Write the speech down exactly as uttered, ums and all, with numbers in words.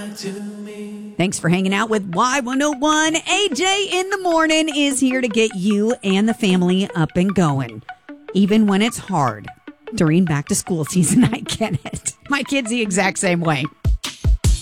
Thanks for hanging out with Y one oh one. A J in the morning is here to get you and the family up and going. Even when it's hard during back to school season, I get it. My kid's the exact same way.